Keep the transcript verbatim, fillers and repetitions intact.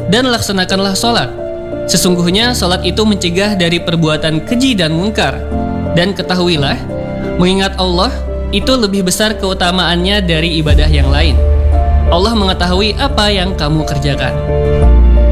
dan laksanakanlah sholat. Sesungguhnya sholat itu mencegah dari perbuatan keji dan mungkar. Dan ketahuilah, mengingat Allah itu lebih besar keutamaannya dari ibadah yang lain. Allah mengetahui apa yang kamu kerjakan.